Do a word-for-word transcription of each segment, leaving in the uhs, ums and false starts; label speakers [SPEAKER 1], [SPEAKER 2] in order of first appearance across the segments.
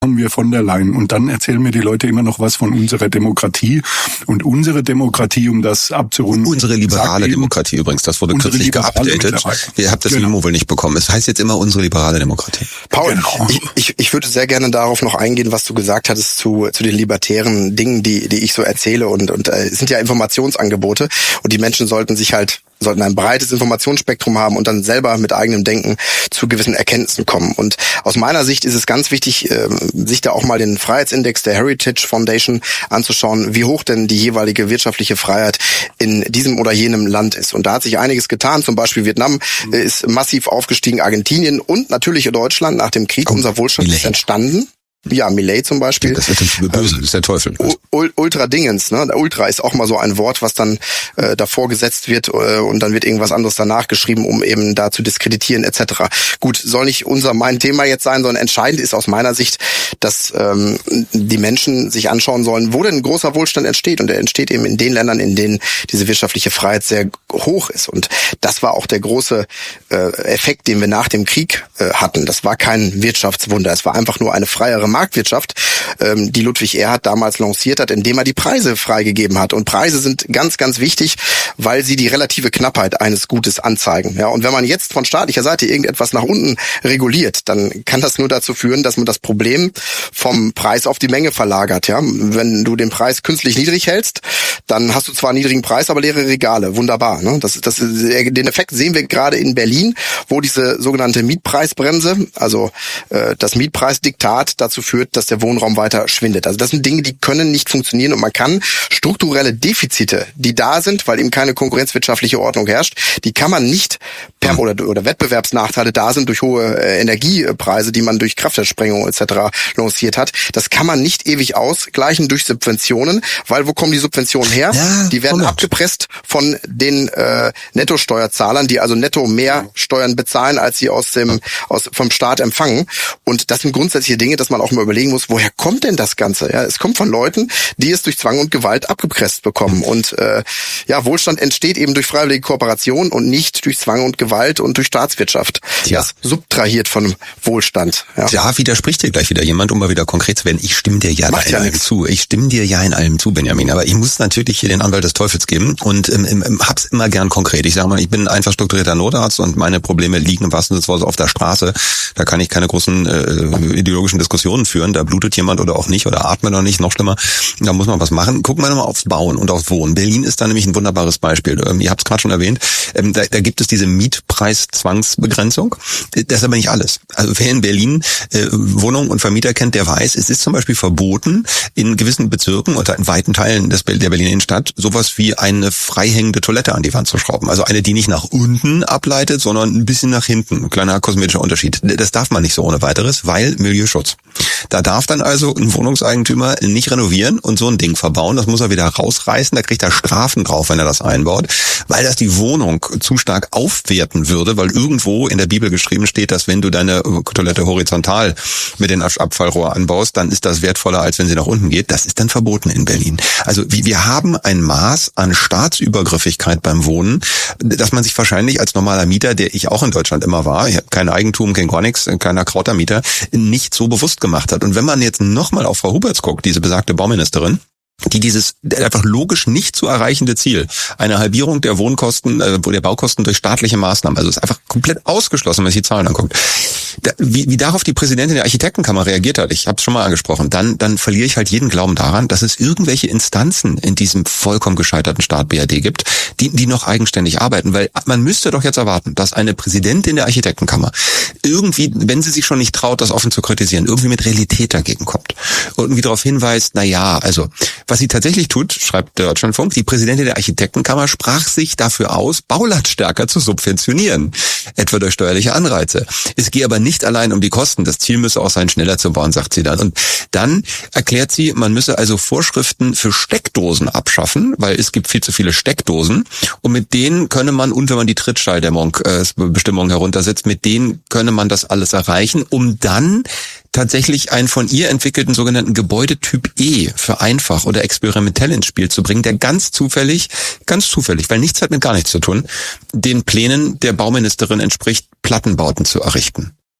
[SPEAKER 1] haben wir von der Leyen. Und dann erzählen mir die Leute immer noch was von unserer Demokratie. Und unsere Demokratie, um das abzurunden.
[SPEAKER 2] Unsere liberale eben, Demokratie übrigens, das wurde kürzlich geupdatet. Ihr habt das genau. Memo wohl nicht bekommen. Es heißt jetzt immer unsere liberale Demokratie.
[SPEAKER 3] Paul,
[SPEAKER 1] genau.
[SPEAKER 3] ich, ich, ich würde sehr gerne darauf noch eingehen, was du gesagt hattest zu, zu den libertären Dingen, die, die ich so erzähle. Und, und äh, es sind ja Informationsangebote. Und die Menschen sollten sich halt sollten ein breites Informationsspektrum haben und dann selber mit eigenem Denken zu gewissen Erkenntnissen kommen. Und aus meiner Sicht ist es ganz wichtig, sich da auch mal den Freiheitsindex der Heritage Foundation anzuschauen, wie hoch denn die jeweilige wirtschaftliche Freiheit in diesem oder jenem Land ist. Und da hat sich einiges getan. Zum Beispiel Vietnam ist massiv aufgestiegen, Argentinien und natürlich Deutschland nach dem Krieg.
[SPEAKER 2] Oh,
[SPEAKER 3] unser Wohlstand
[SPEAKER 2] Millet.
[SPEAKER 3] ist entstanden. Ja, Millet zum Beispiel.
[SPEAKER 2] Das ist der Böse, das ist der Teufel.
[SPEAKER 3] Ultra-Dingens, ne? Ultra ist auch mal so ein Wort, was dann äh, davor gesetzt wird äh, und dann wird irgendwas anderes danach geschrieben, um eben da zu diskreditieren et cetera. Gut, soll nicht unser mein Thema jetzt sein, sondern entscheidend ist aus meiner Sicht, dass ähm, die Menschen sich anschauen sollen, wo denn ein großer Wohlstand entsteht. Und der entsteht eben in den Ländern, in denen diese wirtschaftliche Freiheit sehr hoch ist. Und das war auch der große äh, Effekt, den wir nach dem Krieg äh, hatten. Das war kein Wirtschaftswunder, es war einfach nur eine freiere Marktwirtschaft, ähm, die Ludwig Erhard damals lanciert hat, indem er die Preise freigegeben hat. Und Preise sind ganz, ganz wichtig, weil sie die relative Knappheit eines Gutes anzeigen. Ja, und wenn man jetzt von staatlicher Seite irgendetwas nach unten reguliert, dann kann das nur dazu führen, dass man das Problem vom Preis auf die Menge verlagert. Ja, wenn du den Preis künstlich niedrig hältst, dann hast du zwar einen niedrigen Preis, aber leere Regale. Wunderbar. Ne? Das, das, den Effekt sehen wir gerade in Berlin, wo diese sogenannte Mietpreisbremse, also äh, das Mietpreisdiktat dazu führt, dass der Wohnraum weiter schwindet. Also das sind Dinge, die können nicht funktionieren und man kann strukturelle Defizite, die da sind, weil eben keine konkurrenzwirtschaftliche Ordnung herrscht, die kann man nicht per oder, oder Wettbewerbsnachteile da sind durch hohe äh, Energiepreise, die man durch Kraftwerkssprengung et cetera lanciert hat. Das kann man nicht ewig ausgleichen durch Subventionen, weil wo kommen die Subventionen her?
[SPEAKER 2] Ja,
[SPEAKER 3] die werden
[SPEAKER 2] Moment.
[SPEAKER 3] abgepresst von den äh, Nettosteuerzahlern, die also netto mehr Steuern bezahlen, als sie aus dem aus vom Staat empfangen. Und das sind grundsätzliche Dinge, dass man auch mal überlegen muss, woher kommt denn das Ganze? Ja, es kommt von Leuten, die es durch Zwang und Gewalt abgepresst bekommen. Und äh, ja, Wohlstand entsteht eben durch freiwillige Kooperation und nicht durch Zwang und Gewalt und durch Staatswirtschaft.
[SPEAKER 2] Tja.
[SPEAKER 3] Das subtrahiert von Wohlstand. Ja.
[SPEAKER 2] Da widerspricht dir gleich wieder jemand, um mal wieder konkret zu werden. Ich stimme dir ja
[SPEAKER 3] Macht
[SPEAKER 2] in
[SPEAKER 3] ja
[SPEAKER 2] allem
[SPEAKER 3] nix.
[SPEAKER 2] zu. Ich stimme dir ja in allem zu, Benjamin. Aber ich muss natürlich hier den Anwalt des Teufels geben und ähm, ähm, hab's immer gern konkret. Ich sage mal, ich bin einfach strukturierter Notarzt und meine Probleme liegen im wahrsten Sinne des Wortes auf der Straße. Da kann ich keine großen äh, ideologischen Diskussionen führen. Da blutet jemand oder auch nicht oder atmet oder nicht, noch schlimmer. Da muss man was machen. Gucken wir nochmal aufs Bauen und aufs Wohnen. Berlin ist da nämlich ein wunderbares Beispiel. Ähm, ihr habt es gerade schon erwähnt. Ähm, da, da gibt es diese Mietpreiszwangsbegrenzung. Das ist aber nicht alles. Also wer in Berlin äh, Wohnungen und Vermieter kennt, der weiß, es ist zum Beispiel verboten, in gewissen Bezirken oder in weiten Teilen des, der Berliner Innenstadt sowas wie eine freihängende Toilette an die Wand zu schrauben. Also eine, die nicht nach unten ableitet, sondern ein bisschen nach hinten. Ein kleiner kosmetischer Unterschied. Das darf man nicht so ohne weiteres, weil Milieuschutz. Da darf dann also ein Wohnungseigentümer nicht renovieren und so ein Ding verbauen. Das muss er wieder rausreißen. Da kriegt er Strafen drauf, wenn er das einbaut, weil das die Wohnung zu stark aufwerten würde, weil irgendwo in der Bibel geschrieben steht, dass wenn du deine Toilette horizontal mit dem Abfallrohr anbaust, dann ist das wertvoller, als wenn sie nach unten geht. Das ist dann verboten in Berlin. Also wir haben ein Maß an Staatsübergriffigkeit beim Wohnen, dass man sich wahrscheinlich als normaler Mieter, der ich auch in Deutschland immer war, ich habe kein Eigentum, kein gar nichts, keiner Krautermieter, nicht so bewusst gemacht hat. Und wenn man jetzt nochmal auf Frau Huberts guckt, diese besagte Bauministerin, die dieses einfach logisch nicht zu erreichende Ziel, eine Halbierung der Wohnkosten, äh, der Baukosten durch staatliche Maßnahmen, also ist einfach komplett ausgeschlossen, wenn man sich die Zahlen anguckt. Da, wie, wie darauf die Präsidentin der Architektenkammer reagiert hat, ich habe es schon mal angesprochen, dann dann verliere ich halt jeden Glauben daran, dass es irgendwelche Instanzen in diesem vollkommen gescheiterten Staat B R D gibt, die die noch eigenständig arbeiten, weil man müsste doch jetzt erwarten, dass eine Präsidentin der Architektenkammer irgendwie, wenn sie sich schon nicht traut, das offen zu kritisieren, irgendwie mit Realität dagegen kommt. Irgendwie darauf hinweist, na ja, also was sie tatsächlich tut, schreibt der Deutschlandfunk, die Präsidentin der Architektenkammer sprach sich dafür aus, Bauland stärker zu subventionieren, etwa durch steuerliche Anreize. Es gehe aber nicht allein um die Kosten. Das Ziel müsse auch sein, schneller zu bauen, sagt sie dann. Und dann erklärt sie, man müsse also Vorschriften für Steckdosen abschaffen, weil es gibt viel zu viele Steckdosen. Und mit denen könne man, und wenn man die Trittschalldämmung, äh, Bestimmung heruntersetzt, mit denen könne man das alles erreichen, um dann tatsächlich einen von ihr entwickelten sogenannten Gebäudetyp E für einfach oder experimentell ins Spiel zu bringen, der ganz zufällig, ganz zufällig, weil nichts hat mit gar nichts zu tun, den Plänen der Bauministerin entspricht, Plattenbauten zu errichten.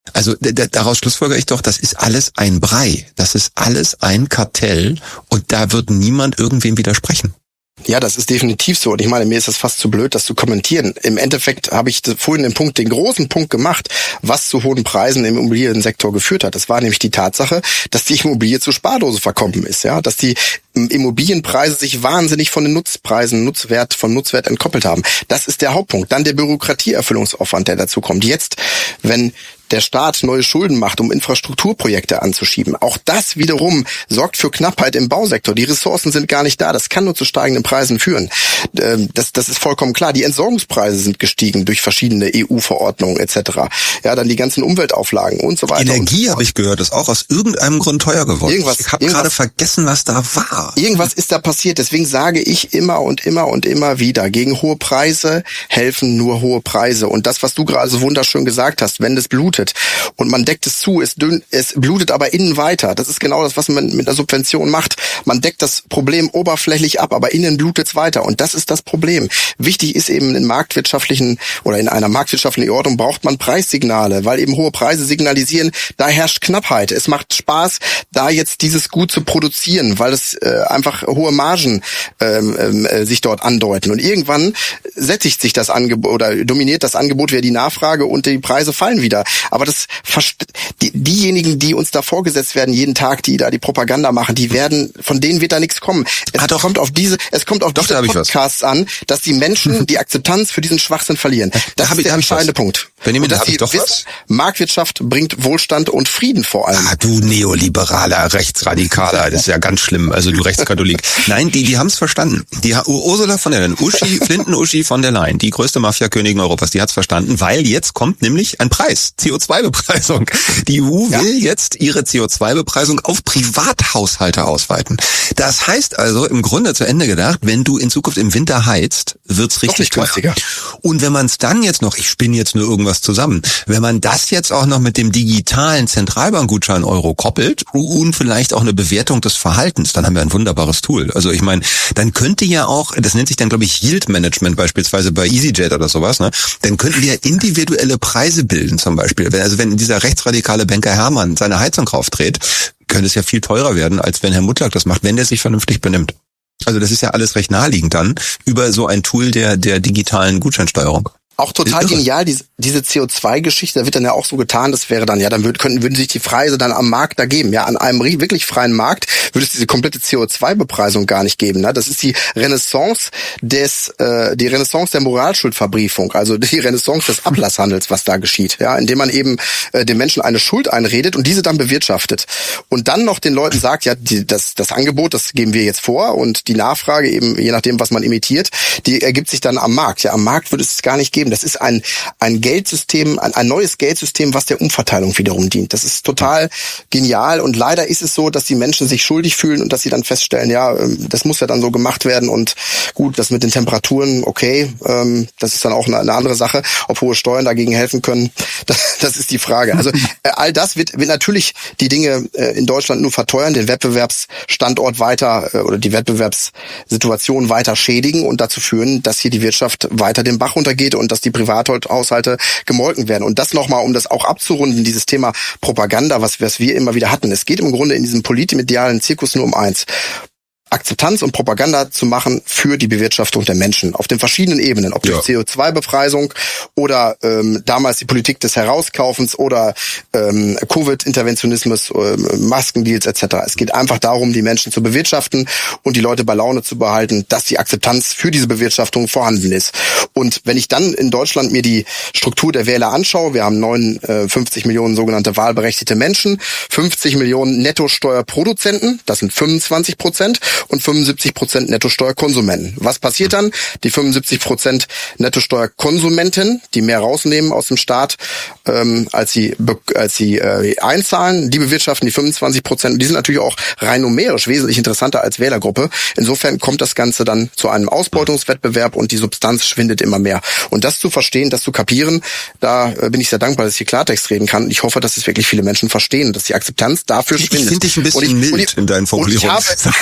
[SPEAKER 2] Also d- d- daraus schlussfolgere ich doch, das ist alles ein Brei, das ist alles ein Kartell und da wird niemand irgendwem widersprechen.
[SPEAKER 3] Ja, das ist definitiv so. Und ich meine, mir ist das fast zu blöd, das zu kommentieren. Im Endeffekt habe ich vorhin den Punkt, den großen Punkt gemacht, was zu hohen Preisen im Immobiliensektor geführt hat. Das war nämlich die Tatsache, dass die Immobilie zur Spardose verkommen ist, ja, dass die Immobilienpreise sich wahnsinnig von den Nutzpreisen, Nutzwert, vom Nutzwert entkoppelt haben. Das ist der Hauptpunkt. Dann der Bürokratieerfüllungsaufwand, der dazu kommt. Jetzt, wenn der Staat neue Schulden macht, um Infrastrukturprojekte anzuschieben. Auch das wiederum sorgt für Knappheit im Bausektor. Die Ressourcen sind gar nicht da. Das kann nur zu steigenden Preisen führen. Das, das ist vollkommen klar. Die Entsorgungspreise sind gestiegen durch verschiedene E U-Verordnungen et cetera. Ja, dann die ganzen Umweltauflagen und so weiter.
[SPEAKER 2] Energie, habe ich gehört, ist auch aus irgendeinem Grund teuer geworden.
[SPEAKER 3] Irgendwas,
[SPEAKER 2] ich habe gerade vergessen, was da war.
[SPEAKER 3] Irgendwas ist da passiert. Deswegen sage ich immer und immer und immer wieder, gegen hohe Preise helfen nur hohe Preise. Und das, was du gerade so wunderschön gesagt hast, wenn das blutet, und man deckt es zu, es, dünn, es blutet aber innen weiter. Das ist genau das, was man mit einer Subvention macht. Man deckt das Problem oberflächlich ab, aber innen blutet es weiter. Und das ist das Problem. Wichtig ist eben in marktwirtschaftlichen oder in einer marktwirtschaftlichen Ordnung braucht man Preissignale, weil eben hohe Preise signalisieren, da herrscht Knappheit. Es macht Spaß, da jetzt dieses Gut zu produzieren, weil es äh, einfach hohe Margen ähm, äh, sich dort andeuten. Und irgendwann sättigt sich das Angebot oder dominiert das Angebot wieder die Nachfrage und die Preise fallen wieder. Aber das die, diejenigen, die uns da vorgesetzt werden jeden Tag, die da die Propaganda machen, die werden, von denen wird da nichts kommen. Es
[SPEAKER 2] ah,
[SPEAKER 3] kommt auf diese, es kommt auf
[SPEAKER 2] doch,
[SPEAKER 3] diese
[SPEAKER 2] da
[SPEAKER 3] Podcasts an, dass die Menschen die Akzeptanz für diesen Schwachsinn verlieren. Das
[SPEAKER 2] da
[SPEAKER 3] ist der entscheidende Punkt.
[SPEAKER 2] Benjamin,
[SPEAKER 3] und dass
[SPEAKER 2] da hab ich
[SPEAKER 3] die
[SPEAKER 2] doch
[SPEAKER 3] wissen,
[SPEAKER 2] was?
[SPEAKER 3] Marktwirtschaft bringt Wohlstand und Frieden vor allem.
[SPEAKER 2] Ah, du neoliberaler Rechtsradikaler, das ist ja ganz schlimm. Also du Rechtskatholik. Nein, die die haben es verstanden. Die Ursula von der Leyen, Uschi, Flinten-Uschi von der Leyen, die größte Mafia-Königin Europas, die hat's verstanden, weil jetzt kommt nämlich ein Preis, C O zwei Bepreisung. Die E U will ja. jetzt ihre C O zwei Bepreisung auf Privathaushalte ausweiten. Das heißt also im Grunde zu Ende gedacht, wenn du in Zukunft im Winter heizt, wird's richtig teuer. Und wenn man es dann jetzt noch, ich spinne jetzt nur irgendwas zusammen, wenn man das jetzt auch noch mit dem digitalen Zentralbankgutschein Euro koppelt und vielleicht auch eine Bewertung des Verhaltens, dann haben wir ein wunderbares Tool. Also ich meine, dann könnte ja auch, das nennt sich dann glaube ich Yield Management beispielsweise bei EasyJet oder sowas, ne? Dann könnten wir individuelle Preise bilden zum Beispiel. Also wenn dieser rechtsradikale Banker Hermann seine Heizung raufdreht, könnte es ja viel teurer werden, als wenn Herr Mutlak das macht, wenn der sich vernünftig benimmt. Also das ist ja alles recht naheliegend dann über so ein Tool der der digitalen Gutscheinsteuerung.
[SPEAKER 3] Auch total genial, diese, diese C O zwei Geschichte, da wird dann ja auch so getan, das wäre dann, ja, dann würden, könnten, würden sich die Preise dann am Markt da geben. Ja, an einem wirklich freien Markt würde es diese komplette C O zwei Bepreisung gar nicht geben. Ne? Das ist die Renaissance des, äh, die Renaissance der Moralschuldverbriefung, also die Renaissance des Ablasshandels, was da geschieht. Ja, indem man eben äh, den Menschen eine Schuld einredet und diese dann bewirtschaftet. Und dann noch den Leuten sagt, ja, die, das, das Angebot, das geben wir jetzt vor und die Nachfrage eben, je nachdem, was man imitiert, die ergibt sich dann am Markt. Ja, am Markt würde es gar nicht geben. Das ist ein ein Geldsystem, ein, ein neues Geldsystem, was der Umverteilung wiederum dient. Das ist total genial und leider ist es so, dass die Menschen sich schuldig fühlen und dass sie dann feststellen, ja, das muss ja dann so gemacht werden und gut, das mit den Temperaturen, okay, das ist dann auch eine, eine andere Sache, ob hohe Steuern dagegen helfen können, das, das ist die Frage. Also all das wird, wird natürlich die Dinge in Deutschland nur verteuern, den Wettbewerbsstandort weiter oder die Wettbewerbssituation weiter schädigen und dazu führen, dass hier die Wirtschaft weiter den Bach runtergeht und dass die Privathaushalte gemolken werden. Und das nochmal, um das auch abzurunden, dieses Thema Propaganda, was, was wir immer wieder hatten. Es geht im Grunde in diesem politmedialen Zirkus nur um eins. Akzeptanz und Propaganda zu machen für die Bewirtschaftung der Menschen auf den verschiedenen Ebenen, ob durch ja. C O zwei Bepreisung oder ähm, damals die Politik des Herauskaufens oder ähm, Covid-Interventionismus, ähm, Maskendeals et cetera. Es geht einfach darum, die Menschen zu bewirtschaften und die Leute bei Laune zu behalten, dass die Akzeptanz für diese Bewirtschaftung vorhanden ist. Und wenn ich dann in Deutschland mir die Struktur der Wähler anschaue, wir haben neunundfünfzig Millionen sogenannte wahlberechtigte Menschen, fünfzig Millionen Nettosteuerproduzenten, das sind fünfundzwanzig Prozent, und fünfundsiebzig Prozent Nettosteuerkonsumenten. Was passiert dann? Die fünfundsiebzig Prozent Nettosteuerkonsumenten, die mehr rausnehmen aus dem Staat, ähm, als sie als sie äh, einzahlen, die bewirtschaften die fünfundzwanzig Prozent. Die sind natürlich auch rein numerisch wesentlich interessanter als Wählergruppe. Insofern kommt das Ganze dann zu einem Ausbeutungswettbewerb und die Substanz schwindet immer mehr. Und das zu verstehen, das zu kapieren, da äh, bin ich sehr dankbar, dass ich hier Klartext reden kann. Ich hoffe, dass es wirklich viele Menschen verstehen, dass die Akzeptanz dafür schwindet.
[SPEAKER 2] Ich finde dich ein bisschen ich, mild ich, in deinen Formulierungen.
[SPEAKER 3] Und,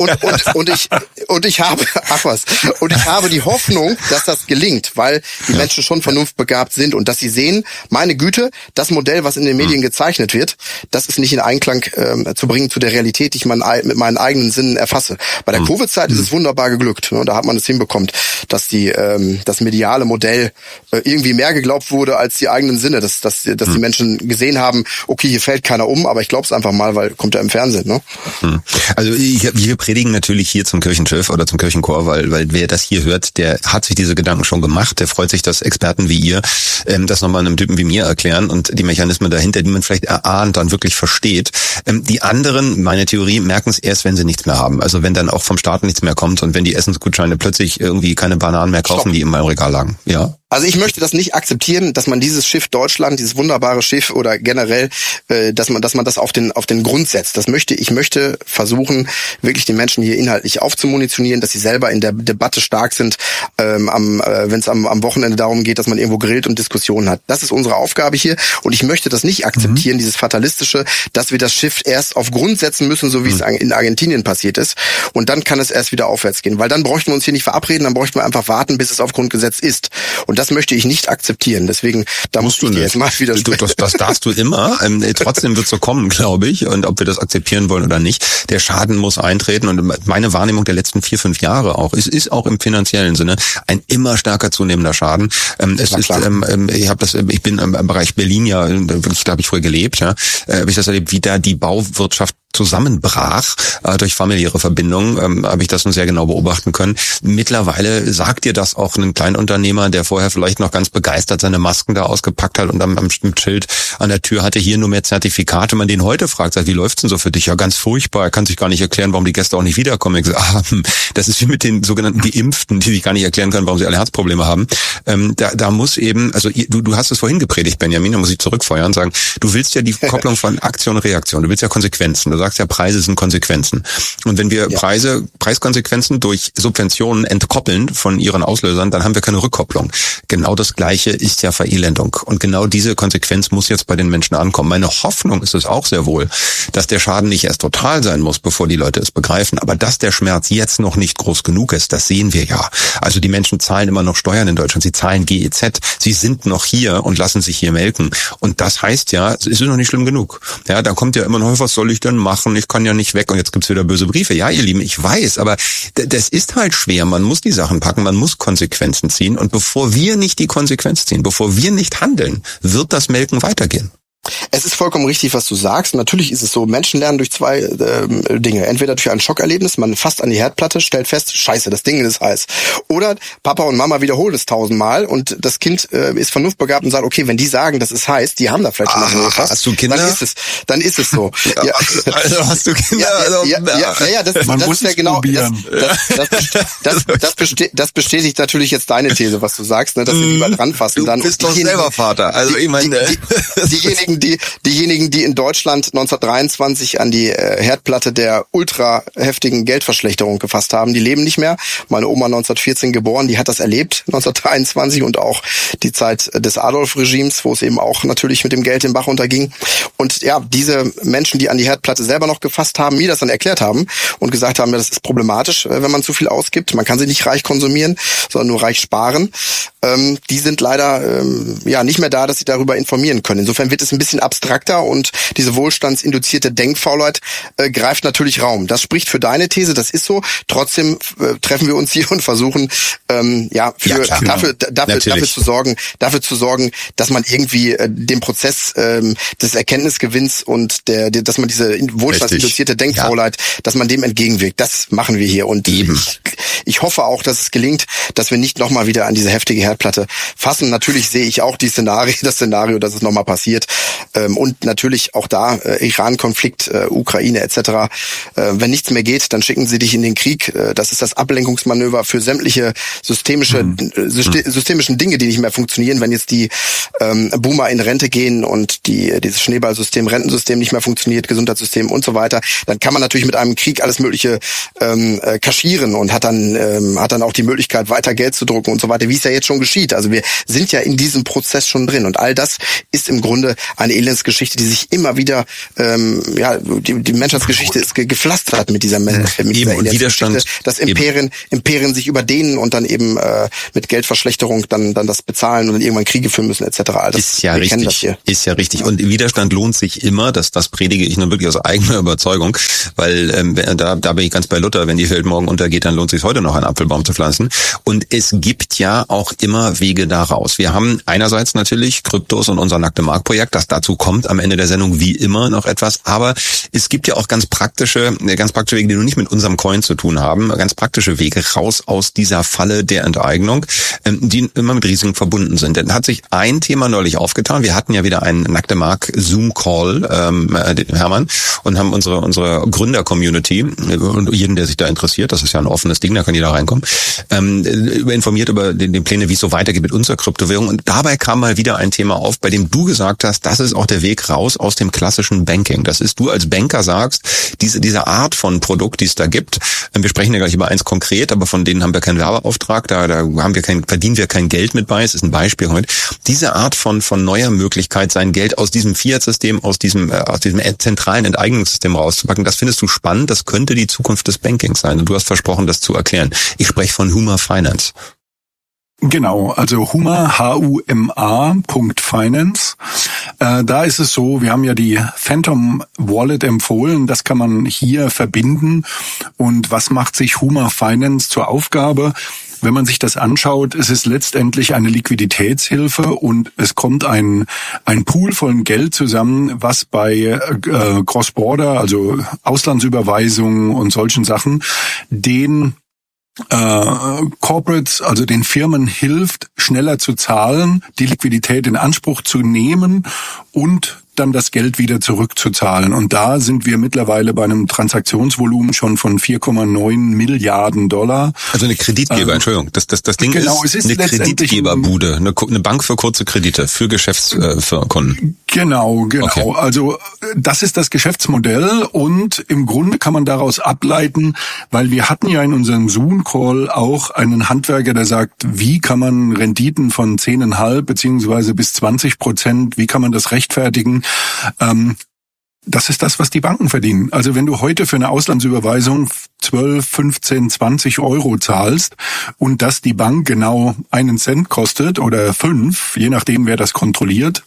[SPEAKER 3] und, und, und ich, und ich habe, ach was, und ich habe die Hoffnung, dass das gelingt, weil die ja. Menschen schon vernunftbegabt sind und dass sie sehen, meine Güte, das Modell, was in den Medien mhm. gezeichnet wird, das ist nicht in Einklang ähm, zu bringen zu der Realität, die ich mein, mit meinen eigenen Sinnen erfasse. Bei der mhm. Covid-Zeit ist es wunderbar geglückt. Ne? Da hat man es hinbekommen, dass die ähm, das mediale Modell äh, irgendwie mehr geglaubt wurde als die eigenen Sinne, dass, dass, dass mhm. die Menschen gesehen haben, okay, hier fällt keiner um, aber ich glaube es einfach mal, weil kommt ja im Fernsehen. Ne?
[SPEAKER 2] Mhm. Also ich, wir predigen natürlich hier zum Kirchenschiff oder zum Kirchenchor, weil, weil wer das hier hört, der hat sich diese Gedanken schon gemacht, der freut sich, dass Experten wie ihr ähm, das nochmal einem Typen wie mir erklären und die Mechanismen dahinter, die man vielleicht erahnt, dann wirklich versteht. Ähm, die anderen, meine Theorie, merken es erst, wenn sie nichts mehr haben. Also wenn dann auch vom Staat nichts mehr kommt und wenn die Essensgutscheine plötzlich irgendwie keine Bananen mehr kaufen, Stopp. Die immer im Regal lagen. Ja.
[SPEAKER 3] Also ich möchte das nicht akzeptieren, dass man dieses Schiff Deutschland, dieses wunderbare Schiff oder generell, äh, dass man, dass man das auf den auf den Grund setzt. Das möchte ich möchte versuchen, wirklich die Menschen hier inhaltlich aufzumunitionieren, dass sie selber in der Debatte stark sind, ähm, am, äh, wenn es am, am Wochenende darum geht, dass man irgendwo grillt und Diskussionen hat. Das ist unsere Aufgabe hier und ich möchte das nicht akzeptieren, mhm. dieses fatalistische, dass wir das Schiff erst auf Grund setzen müssen, so wie mhm. es in Argentinien passiert ist, und dann kann es erst wieder aufwärts gehen, weil dann bräuchten wir uns hier nicht verabreden, dann bräuchten wir einfach warten, bis es auf Grund gesetzt ist. Und das möchte ich nicht akzeptieren. Deswegen, da musst ich dir jetzt mal wieder
[SPEAKER 2] du, das, das darfst du immer. Ähm, trotzdem wird es so kommen, glaube ich. Und ob wir das akzeptieren wollen oder nicht, der Schaden muss eintreten. Und meine Wahrnehmung der letzten vier, fünf Jahre auch, es ist auch im finanziellen Sinne ein immer stärker zunehmender Schaden. Ähm, es ist, ähm, ich habe das, ich bin im Bereich Berlin ja, wirklich, da habe ich früher gelebt, ja, äh, habe ich das erlebt, wie da die Bauwirtschaft zusammenbrach äh, durch familiäre Verbindungen, ähm, habe ich das nun sehr genau beobachten können. Mittlerweile sagt dir das auch ein Kleinunternehmer, der vorher vielleicht noch ganz begeistert seine Masken da ausgepackt hat und am, am Schild an der Tür hatte, hier nur mehr Zertifikate. Man den heute fragt, sagt, wie läuft's denn so für dich? Ja, ganz furchtbar. Er kann sich gar nicht erklären, warum die Gäste auch nicht wiederkommen. Ich sage, ah, das ist wie mit den sogenannten Geimpften, die sich gar nicht erklären können, warum sie alle Herzprobleme haben. Ähm, da, da muss eben, also du, du hast es vorhin gepredigt, Benjamin, da muss ich zurückfeuern und sagen, du willst ja die Kopplung von Aktion und Reaktion, du willst ja Konsequenzen. Du sagst ja, Preise sind Konsequenzen. Und wenn wir ja. Preise, Preiskonsequenzen durch Subventionen entkoppeln von ihren Auslösern, dann haben wir keine Rückkopplung. Genau das Gleiche ist ja Verelendung. Und genau diese Konsequenz muss jetzt bei den Menschen ankommen. Meine Hoffnung ist es auch sehr wohl, dass der Schaden nicht erst total sein muss, bevor die Leute es begreifen. Aber dass der Schmerz jetzt noch nicht groß genug ist, das sehen wir ja. Also die Menschen zahlen immer noch Steuern in Deutschland. Sie zahlen G E Z. Sie sind noch hier und lassen sich hier melken. Und das heißt ja, es ist noch nicht schlimm genug. Ja, da kommt ja immer noch, was soll ich denn machen? Ich kann ja nicht weg und jetzt gibt's wieder böse Briefe. Ja, ihr Lieben, ich weiß, aber d- das ist halt schwer. Man muss die Sachen packen, man muss Konsequenzen ziehen. Und bevor wir nicht die Konsequenz ziehen, bevor wir nicht handeln, wird das Melken weitergehen.
[SPEAKER 3] Es ist vollkommen richtig, was du sagst. Natürlich ist es so, Menschen lernen durch zwei äh, Dinge. Entweder durch ein Schockerlebnis, man fasst an die Herdplatte, stellt fest, scheiße, das Ding ist heiß. Oder Papa und Mama wiederholen es tausendmal und das Kind äh, ist vernunftbegabt und sagt, okay, wenn die sagen, das ist heiß, die haben da vielleicht schon mal
[SPEAKER 2] ah,
[SPEAKER 3] gefasst.
[SPEAKER 2] Hast du Kinder?
[SPEAKER 3] Dann ist es, dann ist es so.
[SPEAKER 2] ja, ja. Also hast du Kinder?
[SPEAKER 3] Ja, ja, ja, ja, ja das,
[SPEAKER 1] man
[SPEAKER 3] das
[SPEAKER 1] muss
[SPEAKER 3] ist ja genau. Das,
[SPEAKER 1] probieren.
[SPEAKER 3] das, das, das, das, bestätigt, das bestätigt natürlich jetzt deine These, was du sagst, ne, dass wir lieber dran fassen.
[SPEAKER 2] Du
[SPEAKER 3] dann
[SPEAKER 2] bist doch selber Vater. Also ich meine,
[SPEAKER 3] die, die, diejenigen, die diejenigen die in Deutschland neunzehnhundertdreiundzwanzig an die äh, Herdplatte der ultra heftigen Geldverschlechterung gefasst haben, die leben nicht mehr. Meine Oma neunzehnhundertvierzehn geboren, die hat das erlebt, neunzehnhundertdreiundzwanzig, und auch die Zeit des Adolf-Regimes, wo es eben auch natürlich mit dem Geld den Bach unterging. Und ja, diese Menschen, die an die Herdplatte selber noch gefasst haben, mir das dann erklärt haben und gesagt haben, ja, das ist problematisch, wenn man zu viel ausgibt. Man kann sie nicht reich konsumieren, sondern nur reich sparen. Ähm, die sind leider ähm, ja nicht mehr da, dass sie darüber informieren können. Insofern wird es ein bisschen abstrakter und diese wohlstandsinduzierte Denkfaulheit äh, greift natürlich Raum. Das spricht für deine These, das ist so. Trotzdem äh, treffen wir uns hier und versuchen ähm, ja, für,
[SPEAKER 2] ja klar,
[SPEAKER 3] dafür, genau. dafür, dafür zu sorgen, dafür zu sorgen, dass man irgendwie äh, dem Prozess ähm, des Erkenntnisgewinns und der, der, dass man diese wohlstandsinduzierte Denkfaulheit, ja. dass man dem entgegenwirkt. Das machen wir hier und
[SPEAKER 2] Eben.
[SPEAKER 3] Ich, ich hoffe auch, dass es gelingt, dass wir nicht nochmal wieder an diese heftige Herdplatte fassen. Natürlich sehe ich auch die Szenario, das Szenario, dass es nochmal passiert. Ähm, und natürlich auch da, äh, Iran-Konflikt, äh, Ukraine et cetera. Äh, wenn nichts mehr geht, dann schicken sie dich in den Krieg. Äh, das ist das Ablenkungsmanöver für sämtliche systemische mhm. Syste- systemischen Dinge, die nicht mehr funktionieren. Wenn jetzt die ähm, Boomer in Rente gehen und die dieses Schneeballsystem, Rentensystem nicht mehr funktioniert, Gesundheitssystem und so weiter, dann kann man natürlich mit einem Krieg alles Mögliche ähm, äh, kaschieren und hat dann ähm, hat dann auch die Möglichkeit, weiter Geld zu drucken und so weiter, wie es ja jetzt schon geschieht. Also wir sind ja in diesem Prozess schon drin und all das ist im Grunde eine Elendsgeschichte, die sich immer wieder, ähm, ja, die, die Menschheitsgeschichte ist ge- gepflastert mit dieser, mit
[SPEAKER 2] eben,
[SPEAKER 3] dieser
[SPEAKER 2] und Widerstand,
[SPEAKER 3] dass Imperien, Imperien sich überdehnen und dann eben äh, mit Geldverschlechterung dann dann das bezahlen und dann irgendwann Kriege führen müssen et cetera. Das,
[SPEAKER 2] ist ja
[SPEAKER 3] wir
[SPEAKER 2] richtig,
[SPEAKER 3] das hier.
[SPEAKER 2] ist ja richtig. Und Widerstand lohnt sich immer, das das predige ich nur wirklich aus eigener Überzeugung, weil ähm, da da bin ich ganz bei Luther, wenn die Welt morgen untergeht, dann lohnt es sich heute noch einen Apfelbaum zu pflanzen. Und es gibt ja auch immer Wege daraus. Wir haben einerseits natürlich Kryptos und unser nackte Marktprojekt, das dazu kommt am Ende der Sendung wie immer noch etwas, aber es gibt ja auch ganz praktische, ganz praktische Wege, die nur nicht mit unserem Coin zu tun haben, ganz praktische Wege raus aus dieser Falle der Enteignung, die immer mit Risiken verbunden sind. Denn hat sich ein Thema neulich aufgetan. Wir hatten ja wieder einen nackte Markt Zoom-Call, ähm, Hermann, und haben unsere unsere Gründer-Community und jeden, der sich da interessiert, das ist ja ein offenes Ding, da kann jeder reinkommen, ähm, informiert über den, den Pläne, wie es so weitergeht mit unserer Kryptowährung. Und dabei kam mal wieder ein Thema auf, bei dem du gesagt hast, das ist auch der Weg raus aus dem klassischen Banking. Das ist, du als Banker sagst, diese diese Art von Produkt, die es da gibt, wir sprechen ja gleich über eins konkret, aber von denen haben wir keinen Werbeauftrag, da, da haben wir kein, verdienen wir kein Geld mit bei, es ist ein Beispiel heute. Diese Art von von neuer Möglichkeit, sein Geld aus diesem Fiat-System, aus diesem äh, aus diesem zentralen Enteignungssystem rauszupacken, das findest du spannend, das könnte die Zukunft des Bankings sein. Und du hast versprochen, das zu erklären. Ich spreche von Huma Finance.
[SPEAKER 1] Genau, also Huma, H U M A Punkt Finance. Äh, da ist es so, wir haben ja die Phantom Wallet empfohlen, das kann man hier verbinden. Und was macht sich Huma Finance zur Aufgabe? Wenn man sich das anschaut, es ist letztendlich eine Liquiditätshilfe und es kommt ein ein Pool von Geld zusammen, was bei äh, Cross-Border, also Auslandsüberweisungen und solchen Sachen, den äh, Corporates, also den Firmen hilft, schneller zu zahlen, die Liquidität in Anspruch zu nehmen und dann das Geld wieder zurückzuzahlen. Und da sind wir mittlerweile bei einem Transaktionsvolumen schon von vier Komma neun Milliarden Dollar.
[SPEAKER 2] Also eine Kreditgeber, ähm, Entschuldigung, das, das, das Ding
[SPEAKER 1] genau,
[SPEAKER 2] ist,
[SPEAKER 1] es ist
[SPEAKER 2] eine Kreditgeberbude, eine, eine Bank für kurze Kredite, für Geschäftskunden.
[SPEAKER 1] Genau, genau. Okay. Also das ist das Geschäftsmodell und im Grunde kann man daraus ableiten, weil wir hatten ja in unserem Zoom-Call auch einen Handwerker, der sagt, wie kann man Renditen von zehn Komma fünf beziehungsweise bis zwanzig Prozent, wie kann man das rechtfertigen? Ähm, das ist das, was die Banken verdienen. Also wenn du heute für eine Auslandsüberweisung zwölf, fünfzehn, zwanzig Euro zahlst und das die Bank genau einen Cent kostet oder fünf, je nachdem wer das kontrolliert,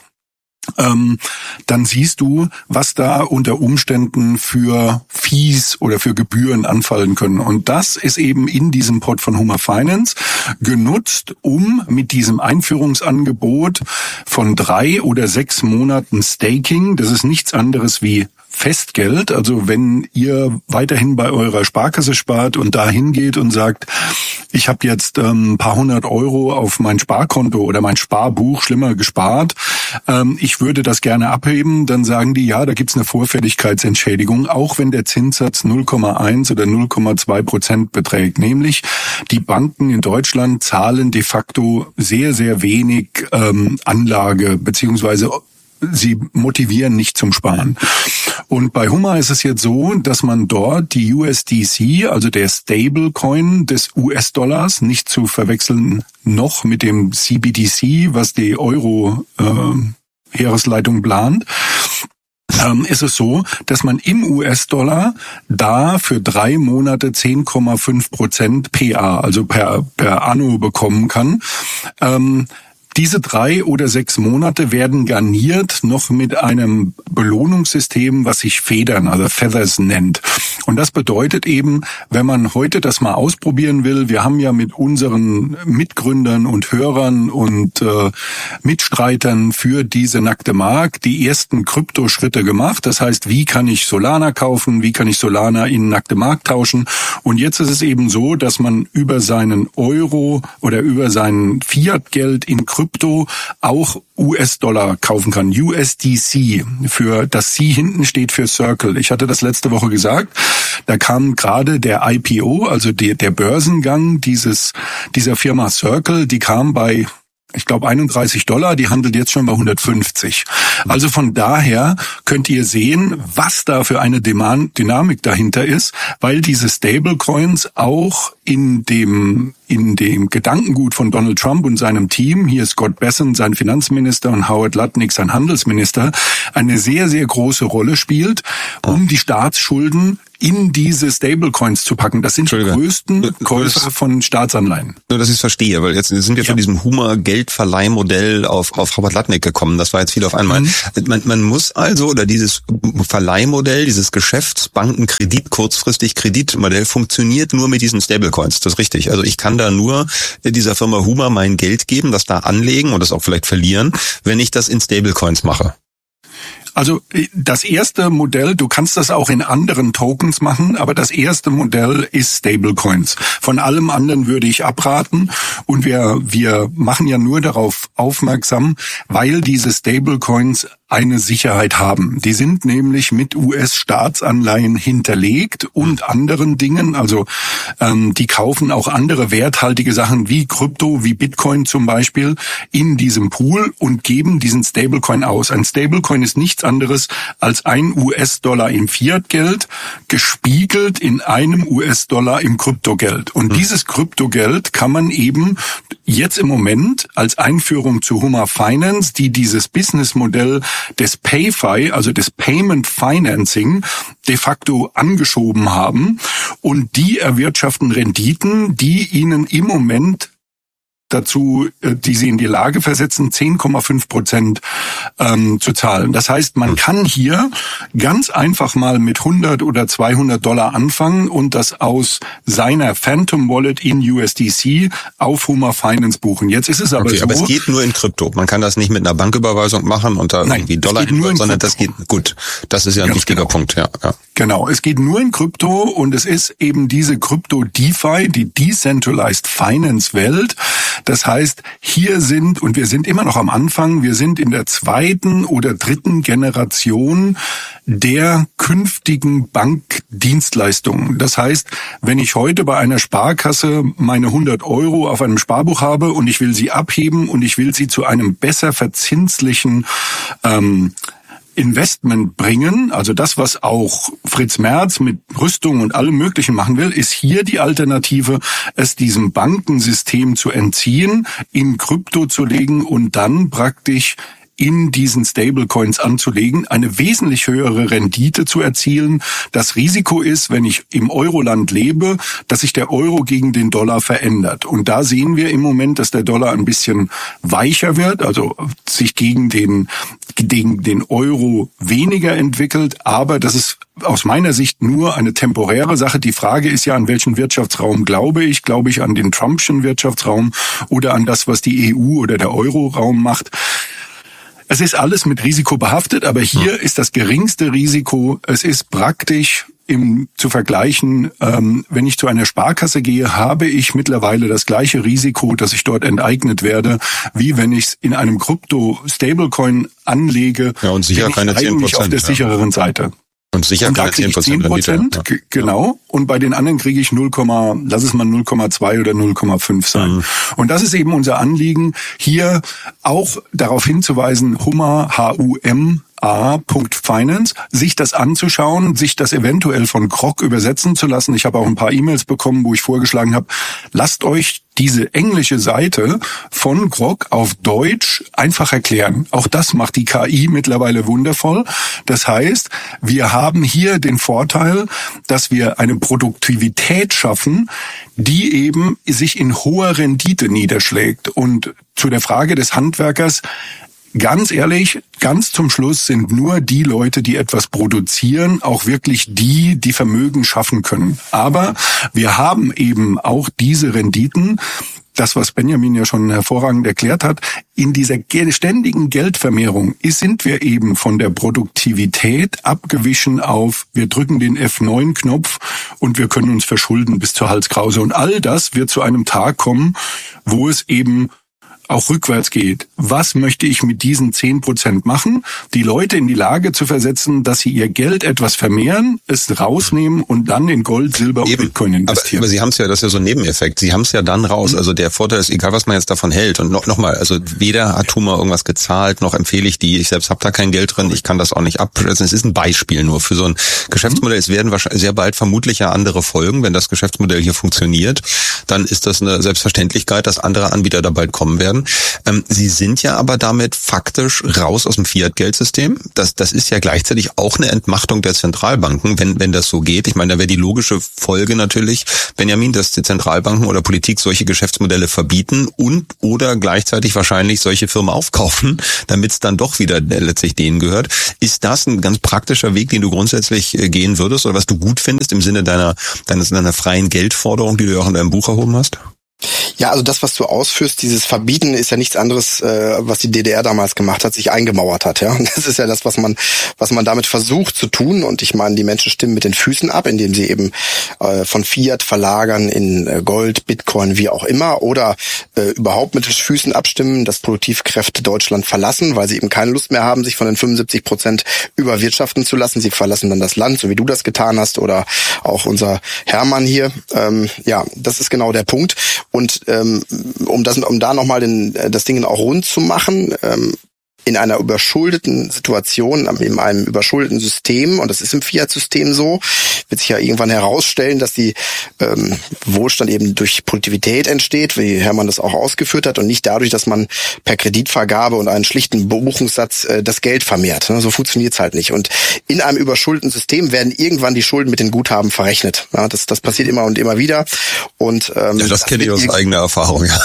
[SPEAKER 1] ähm, dann siehst du, was da unter Umständen für Fees oder für Gebühren anfallen können. Und das ist eben in diesem Pod von Huma Finance genutzt, um mit diesem Einführungsangebot von drei oder sechs Monaten Staking, das ist nichts anderes wie Festgeld, also wenn ihr weiterhin bei eurer Sparkasse spart und da hingeht und sagt, ich habe jetzt ähm, ein paar hundert Euro auf mein Sparkonto oder mein Sparbuch, schlimmer, gespart, ähm, ich würde das gerne abheben, dann sagen die, ja, da gibt's eine Vorfälligkeitsentschädigung, auch wenn der Zinssatz null Komma eins oder null Komma zwei Prozent beträgt. Nämlich die Banken in Deutschland zahlen de facto sehr, sehr wenig ähm, Anlage, beziehungsweise sie motivieren nicht zum Sparen. Und bei Huma ist es jetzt so, dass man dort die U S D C, also der Stablecoin des U S-Dollars, nicht zu verwechseln noch mit dem C B D C, was die Euro-Heeresleitung äh, plant, ähm, ist es so, dass man im U S-Dollar da für drei Monate zehn Komma fünf Prozent P A, also per, per Anno bekommen kann. Ähm, Diese drei oder sechs Monate werden garniert noch mit einem Belohnungssystem, was sich Federn, also Feathers nennt. Und das bedeutet eben, wenn man heute das mal ausprobieren will, wir haben ja mit unseren Mitgründern und Hörern und äh, Mitstreitern für diese nackte Mark die ersten Kryptoschritte gemacht. Das heißt, wie kann ich Solana kaufen, wie kann ich Solana in nackte Mark tauschen? Und jetzt ist es eben so, dass man über seinen Euro oder über sein Fiat-Geld in Krypto Krypto auch U S-Dollar kaufen kann. U S D C, für das C hinten steht für Circle. Ich hatte das letzte Woche gesagt. Da kam gerade der I P O, also der, der Börsengang dieses dieser Firma Circle, die kam bei ich glaube einunddreißig Dollar, die handelt jetzt schon bei hundertfünfzig. Also von daher könnt ihr sehen, was da für eine Dynamik dahinter ist, weil diese Stablecoins auch in dem in dem Gedankengut von Donald Trump und seinem Team, hier Scott Bessent, sein Finanzminister, und Howard Lutnick, sein Handelsminister, eine sehr, sehr große Rolle spielt, um die Staatsschulden in diese Stablecoins zu packen. Das sind die größten Käufer von Staatsanleihen.
[SPEAKER 2] Nur, dass ich es verstehe, weil jetzt sind wir ja von diesem Hummer-Geldverleihmodell auf, auf Howard Lutnick gekommen. Das war jetzt viel auf einmal. Mhm. Man, man muss also, oder dieses Verleihmodell, dieses Geschäftsbankenkredit, kurzfristig Kreditmodell funktioniert nur mit diesen Stablecoins. Das ist richtig. Also ich kann da nur dieser Firma Hummer mein Geld geben, das da anlegen und das auch vielleicht verlieren, wenn ich das in Stablecoins mache.
[SPEAKER 1] Also das erste Modell, du kannst das auch in anderen Tokens machen, aber das erste Modell ist Stablecoins. Von allem anderen würde ich abraten, und wir wir machen ja nur darauf aufmerksam, weil diese Stablecoins eine Sicherheit haben. Die sind nämlich mit U S-Staatsanleihen hinterlegt und anderen Dingen. Also ähm, die kaufen auch andere werthaltige Sachen wie Krypto, wie Bitcoin zum Beispiel, in diesem Pool und geben diesen Stablecoin aus. Ein Stablecoin ist nichts anderes als ein U S-Dollar im Fiat-Geld gespiegelt in einem U S-Dollar im Kryptogeld. Und mhm. dieses Kryptogeld kann man eben jetzt im Moment als Einführung zu Hummer Finance, die dieses Businessmodell des PayFi, also des Payment Financing, de facto angeschoben haben, und die erwirtschaften Renditen, die ihnen im Moment dazu, die sie in die Lage versetzen, zehn Komma fünf Prozent ähm, zu zahlen. Das heißt, man kann hier ganz einfach mal mit hundert oder zweihundert Dollar anfangen und das aus seiner Phantom Wallet in U S D C auf Hummer Finance buchen. Jetzt ist es aber
[SPEAKER 2] okay,
[SPEAKER 1] so.
[SPEAKER 2] Aber es geht nur in Krypto. Man kann das nicht mit einer Banküberweisung machen und da
[SPEAKER 1] Nein,
[SPEAKER 2] irgendwie Dollar
[SPEAKER 1] es geht nur in
[SPEAKER 2] sondern
[SPEAKER 1] Krypto.
[SPEAKER 2] Das geht gut. Das ist ja ein
[SPEAKER 1] Ganz
[SPEAKER 2] wichtiger
[SPEAKER 1] genau.
[SPEAKER 2] Punkt, ja, ja.
[SPEAKER 1] Genau, es geht nur in Krypto, und es ist eben diese Krypto-DeFi, die Decentralized Finance Welt. Das heißt, hier sind, und wir sind immer noch am Anfang, wir sind in der zweiten oder dritten Generation der künftigen Bankdienstleistungen. Das heißt, wenn ich heute bei einer Sparkasse meine hundert Euro auf einem Sparbuch habe und ich will sie abheben und ich will sie zu einem besser verzinslichen ähm, Investment bringen, also das, was auch Fritz Merz mit Rüstung und allem Möglichen machen will, ist hier die Alternative, es diesem Bankensystem zu entziehen, in Krypto zu legen und dann praktisch in diesen Stablecoins anzulegen, eine wesentlich höhere Rendite zu erzielen. Das Risiko ist, wenn ich im Euroland lebe, dass sich der Euro gegen den Dollar verändert. Und da sehen wir im Moment, dass der Dollar ein bisschen weicher wird, also sich gegen den, gegen den Euro weniger entwickelt. Aber das ist aus meiner Sicht nur eine temporäre Sache. Die Frage ist ja, an welchen Wirtschaftsraum glaube ich? Glaube ich an den Trumpschen Wirtschaftsraum oder an das, was die E U oder der Euro-Raum macht? Es ist alles mit Risiko behaftet, aber hier ist das geringste Risiko. Es ist praktisch im zu vergleichen, ähm, wenn ich zu einer Sparkasse gehe, habe ich mittlerweile das gleiche Risiko, dass ich dort enteignet werde, wie wenn ich es in einem Krypto-Stablecoin anlege.
[SPEAKER 2] Ja, und sicher keine zehn Prozent.
[SPEAKER 1] Auf der sichereren Seite.
[SPEAKER 2] Und sicher
[SPEAKER 1] und da
[SPEAKER 2] keine
[SPEAKER 1] kriege ich zehn Prozent,
[SPEAKER 2] ja.
[SPEAKER 1] Genau. Und bei den anderen kriege ich null, lass es mal null Komma zwei oder null Komma fünf sein. Mhm. Und das ist eben unser Anliegen, hier auch darauf hinzuweisen, Hummer, H U M A Punkt Finance, sich das anzuschauen, sich das eventuell von Grok übersetzen zu lassen. Ich habe auch ein paar E-Mails bekommen, wo ich vorgeschlagen habe, lasst euch diese englische Seite von Grok auf Deutsch einfach erklären. Auch das macht die K I mittlerweile wundervoll. Das heißt, wir haben hier den Vorteil, dass wir eine Produktivität schaffen, die eben sich in hoher Rendite niederschlägt. Und zu der Frage des Handwerkers, ganz ehrlich, ganz zum Schluss sind nur die Leute, die etwas produzieren, auch wirklich die, die Vermögen schaffen können. Aber wir haben eben auch diese Renditen, das, was Benjamin ja schon hervorragend erklärt hat, in dieser ständigen Geldvermehrung sind wir eben von der Produktivität abgewichen auf, wir drücken den F neun Knopf und wir können uns verschulden bis zur Halskrause. Und all das wird zu einem Tag kommen, wo es eben auch rückwärts geht. Was möchte ich mit diesen zehn Prozent machen? Die Leute in die Lage zu versetzen, dass sie ihr Geld etwas vermehren, es rausnehmen und dann in Gold, Silber und
[SPEAKER 2] Eben.
[SPEAKER 1] Bitcoin investieren.
[SPEAKER 2] Aber, aber Sie haben es ja, das ist ja so ein Nebeneffekt. Sie haben es ja dann raus. Also der Vorteil ist, egal was man jetzt davon hält. Und noch, noch mal, also weder hat Thuma irgendwas gezahlt, noch empfehle ich die. Ich selbst habe da kein Geld drin. Ich kann das auch nicht abschätzen. Es ist ein Beispiel nur für so ein Geschäftsmodell. Es werden wahrscheinlich sehr bald vermutlich ja andere folgen. Wenn das Geschäftsmodell hier funktioniert, dann ist das eine Selbstverständlichkeit, dass andere Anbieter da bald kommen werden. Ähm, Sie sind ja aber damit faktisch raus aus dem Fiat-Geldsystem. Das, das ist ja gleichzeitig auch eine Entmachtung der Zentralbanken, wenn, wenn das so geht. Ich meine, da wäre die logische Folge natürlich, Benjamin, dass die Zentralbanken oder Politik solche Geschäftsmodelle verbieten und oder gleichzeitig wahrscheinlich solche Firmen aufkaufen, damit es dann doch wieder letztlich denen gehört. Ist das ein ganz praktischer Weg, den du grundsätzlich gehen würdest oder was du gut findest im Sinne deiner, deiner, deiner freien Geldforderung, die du ja auch in deinem Buch erhoben hast?
[SPEAKER 3] Ja, also das, was du ausführst, dieses Verbieten ist ja nichts anderes, äh, was die D D R damals gemacht hat, sich eingemauert hat. Ja, das ist ja das, was man, was man damit versucht zu tun. Und ich meine, die Menschen stimmen mit den Füßen ab, indem sie eben äh, von Fiat verlagern in äh, Gold, Bitcoin, wie auch immer, oder äh, überhaupt mit den Füßen abstimmen, dass Produktivkräfte Deutschland verlassen, weil sie eben keine Lust mehr haben, sich von den fünfundsiebzig Prozent überwirtschaften zu lassen. Sie verlassen dann das Land, so wie du das getan hast, oder auch unser Hermann hier. Ähm, ja, das ist genau der Punkt. Und ähm, um das, um da nochmal den, das Ding auch rund zu machen, ähm, in einer überschuldeten Situation, in einem überschuldeten System, und das ist im Fiat-System so, wird sich ja irgendwann herausstellen, dass die ähm, Wohlstand eben durch Produktivität entsteht, wie Hermann das auch ausgeführt hat, und nicht dadurch, dass man per Kreditvergabe und einen schlichten Buchungssatz äh, das Geld vermehrt. So funktioniert's halt nicht. Und in einem überschuldeten System werden irgendwann die Schulden mit den Guthaben verrechnet. Ja, das, das passiert immer und immer wieder. Und ähm,
[SPEAKER 2] ja, das, das kenne ich aus eigener Erfahrung. Ja,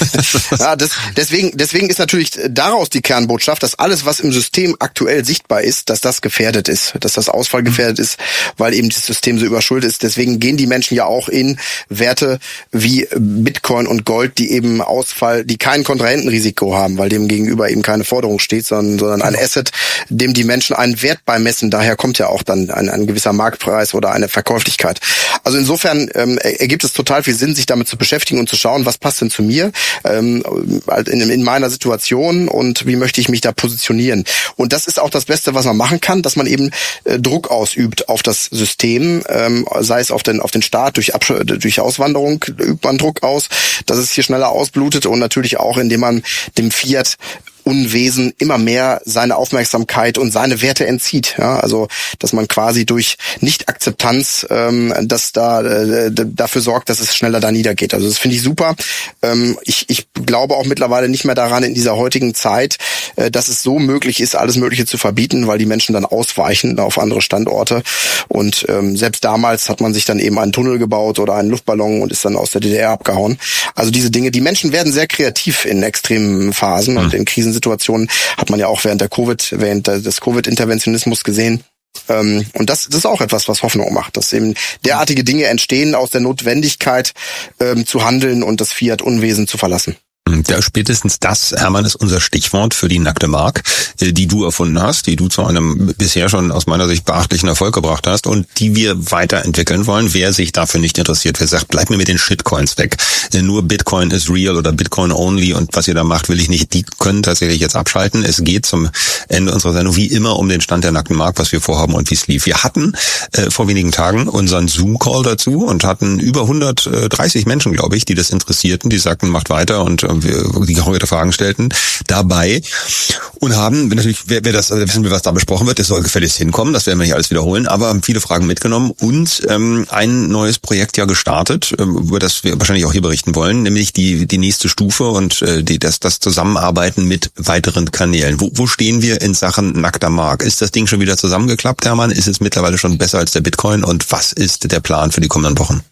[SPEAKER 3] ja das, deswegen, deswegen ist natürlich daraus die Kernbotschaft, dass alles, was im System aktuell sichtbar ist, dass das gefährdet ist, dass das Ausfall gefährdet ist, weil eben das System so überschuldet ist. Deswegen gehen die Menschen ja auch in Werte wie Bitcoin und Gold, die eben Ausfall, die kein Kontrahentenrisiko haben, weil dem gegenüber eben keine Forderung steht, sondern, sondern ein Asset, dem die Menschen einen Wert beimessen. Daher kommt ja auch dann ein, ein gewisser Marktpreis oder eine Verkäuflichkeit. Also insofern ähm, ergibt es total viel Sinn, sich damit zu beschäftigen und zu schauen, was passt denn zu mir ähm, in, in meiner Situation und wie möchte ich mich da positionieren. Und das ist auch das Beste, was man machen kann, dass man eben äh, Druck ausübt auf das System, ähm, sei es auf den auf den Staat durch Absch- durch Auswanderung übt man Druck aus, dass es hier schneller ausblutet, und natürlich auch, indem man dem Fiat Unwesen immer mehr seine Aufmerksamkeit und seine Werte entzieht. Ja, also dass man quasi durch Nicht-Akzeptanz ähm, das da äh, dafür sorgt, dass es schneller da niedergeht. Also das finde ich super. Ähm, ich, ich glaube auch mittlerweile nicht mehr daran in dieser heutigen Zeit, äh, dass es so möglich ist, alles Mögliche zu verbieten, weil die Menschen dann ausweichen auf andere Standorte. Und ähm, selbst damals hat man sich dann eben einen Tunnel gebaut oder einen Luftballon und ist dann aus der D D R abgehauen. Also diese Dinge, die Menschen werden sehr kreativ in extremen Phasen, mhm. und in Krisen Situationen hat man ja auch während der Covid, während des Covid-Interventionismus gesehen. Und das, das ist auch etwas, was Hoffnung macht, dass eben derartige Dinge entstehen aus der Notwendigkeit ähm, zu handeln und das Fiat-Unwesen zu verlassen.
[SPEAKER 2] Ja, spätestens das, Hermann, ist unser Stichwort für die nackte Mark, die du erfunden hast, die du zu einem bisher schon aus meiner Sicht beachtlichen Erfolg gebracht hast und die wir weiterentwickeln wollen. Wer sich dafür nicht interessiert, wer sagt, bleib mir mit den Shitcoins weg. Nur Bitcoin ist real oder Bitcoin only und was ihr da macht, will ich nicht. Die können tatsächlich jetzt abschalten. Es geht zum Ende unserer Sendung wie immer um den Stand der nackten Mark, was wir vorhaben und wie es lief. Wir hatten äh, vor wenigen Tagen unseren Zoom-Call dazu und hatten über hundertdreißig Menschen, glaube ich, die das interessierten, die sagten, macht weiter und wir die konkrete Fragen stellten, dabei und haben natürlich, wer, wer das, wissen wir, was da besprochen wird, das soll gefälligst hinkommen, das werden wir nicht alles wiederholen, aber haben viele Fragen mitgenommen und ähm, ein neues Projekt ja gestartet, ähm, über das wir wahrscheinlich auch hier berichten wollen, nämlich die die nächste Stufe und äh, die das das Zusammenarbeiten mit weiteren Kanälen. Wo, wo stehen wir in Sachen nackter Mark? Ist das Ding schon wieder zusammengeklappt, Hermann? Ist es mittlerweile schon besser als der Bitcoin und was ist der Plan für die kommenden Wochen?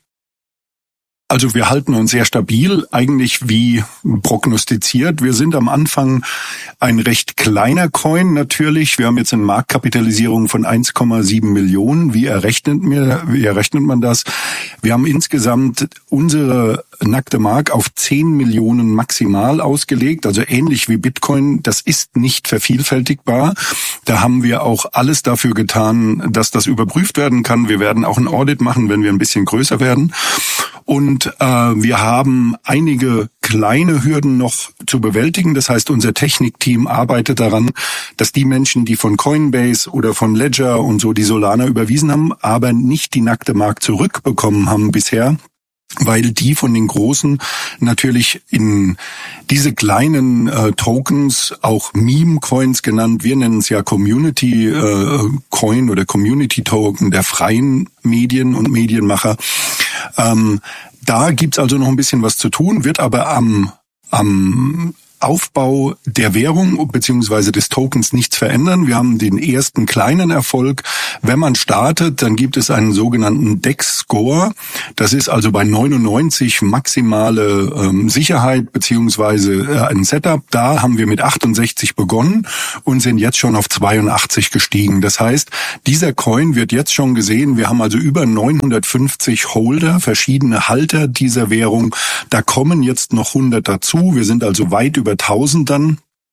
[SPEAKER 1] Also wir halten uns sehr stabil, eigentlich wie prognostiziert. Wir sind am Anfang ein recht kleiner Coin natürlich. Wir haben jetzt eine Marktkapitalisierung von eins Komma sieben Millionen. Wie errechnet mir, wie errechnet man das? Wir haben insgesamt unsere nackte Mark auf zehn Millionen maximal ausgelegt, also ähnlich wie Bitcoin. Das ist nicht vervielfältigbar. Da haben wir auch alles dafür getan, dass das überprüft werden kann. Wir werden auch ein Audit machen, wenn wir ein bisschen größer werden. Und äh, wir haben einige kleine Hürden noch zu bewältigen. Das heißt, unser Technikteam arbeitet daran, dass die Menschen, die von Coinbase oder von Ledger und so die Solana überwiesen haben, aber nicht die nackte Mark zurückbekommen haben bisher, weil die von den Großen natürlich in diese kleinen äh, Tokens, auch Meme-Coins genannt, wir nennen es ja Community-Coin äh, oder Community-Token der freien Medien und Medienmacher. Ähm, da gibt's also noch ein bisschen was zu tun, wird aber am am Aufbau der Währung bzw. des Tokens nichts verändern. Wir haben den ersten kleinen Erfolg. Wenn man startet, dann gibt es einen sogenannten D E X-Score. Das ist also bei neunundneunzig maximale ähm, Sicherheit bzw. äh, ein Setup. Da haben wir mit achtundsechzig begonnen und sind jetzt schon auf zweiundachtzig gestiegen. Das heißt, dieser Coin wird jetzt schon gesehen. Wir haben also über neunhundertfünfzig Holder, verschiedene Halter dieser Währung. Da kommen jetzt noch hundert dazu. Wir sind also weit über tausend dann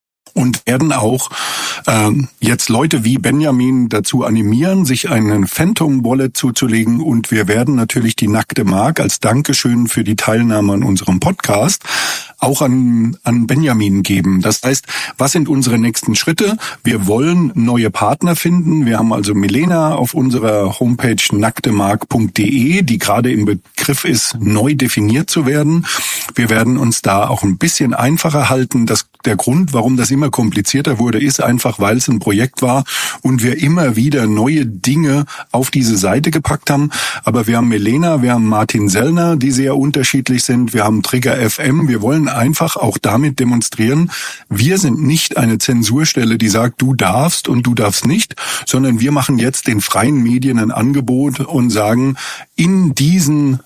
[SPEAKER 1] und werden auch äh, jetzt Leute wie Benjamin dazu animieren, sich einen Phantom Wallet zuzulegen, und wir werden natürlich die nackte Mark als Dankeschön für die Teilnahme an unserem Podcast auch an, an Benjamin geben. Das heißt, was sind unsere nächsten Schritte? Wir wollen neue Partner finden. Wir haben also Milena auf unserer Homepage nacktemark punkt de, die gerade im Begriff ist, neu definiert zu werden. Wir werden uns da auch ein bisschen einfacher halten. Das, der Grund, warum das immer komplizierter wurde, ist einfach, weil es ein Projekt war und wir immer wieder neue Dinge auf diese Seite gepackt haben. Aber wir haben Milena, wir haben Martin Sellner, die sehr unterschiedlich sind. Wir haben Trigger F M. Wir wollen einfach auch damit demonstrieren, wir sind nicht eine Zensurstelle, die sagt, du darfst und du darfst nicht, sondern wir machen jetzt den freien Medien ein Angebot und sagen, in diesen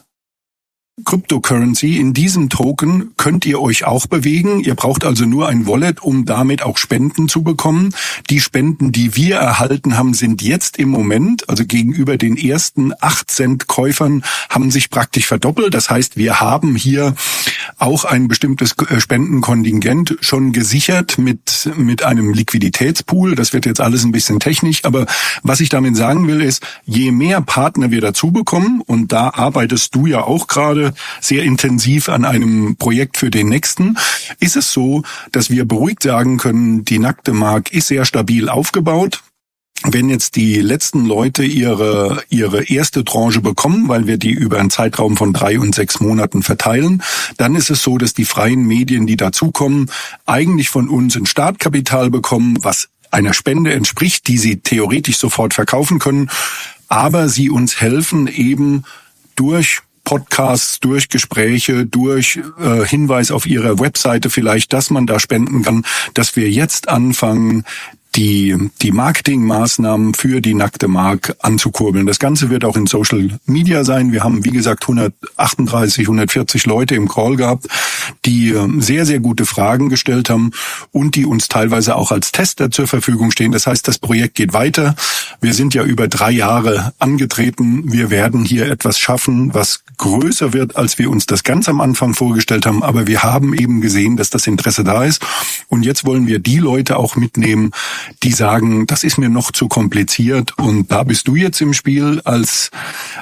[SPEAKER 1] Cryptocurrency, in diesem Token könnt ihr euch auch bewegen. Ihr braucht also nur ein Wallet, um damit auch Spenden zu bekommen. Die Spenden, die wir erhalten haben, sind jetzt im Moment, also gegenüber den ersten acht Cent Käufern, haben sich praktisch verdoppelt. Das heißt, wir haben hier auch ein bestimmtes Spendenkontingent schon gesichert mit mit einem Liquiditätspool. Das wird jetzt alles ein bisschen technisch, aber was ich damit sagen will, ist, je mehr Partner wir dazu bekommen, und da arbeitest du ja auch gerade sehr intensiv an einem Projekt für den nächsten, ist es so, dass wir beruhigt sagen können, die nackte Mark ist sehr stabil aufgebaut. Wenn jetzt die letzten Leute ihre ihre erste Tranche bekommen, weil wir die über einen Zeitraum von drei und sechs Monaten verteilen, dann ist es so, dass die freien Medien, die dazukommen, eigentlich von uns ein Startkapital bekommen, was einer Spende entspricht, die sie theoretisch sofort verkaufen können, aber sie uns helfen eben durch Podcasts, durch Gespräche, durch äh, Hinweis auf ihrer Webseite vielleicht, dass man da spenden kann, dass wir jetzt anfangen, die die Marketingmaßnahmen für die nackte Mark anzukurbeln. Das Ganze wird auch in Social Media sein. Wir haben, wie gesagt, hundertachtunddreißig, hundertvierzig Leute im Call gehabt, die sehr, sehr gute Fragen gestellt haben und die uns teilweise auch als Tester zur Verfügung stehen. Das heißt, das Projekt geht weiter. Wir sind ja über drei Jahre angetreten. Wir werden hier etwas schaffen, was größer wird, als wir uns das ganz am Anfang vorgestellt haben. Aber wir haben eben gesehen, dass das Interesse da ist. Und jetzt wollen wir die Leute auch mitnehmen, die sagen, das ist mir noch zu kompliziert, und da bist du jetzt im Spiel als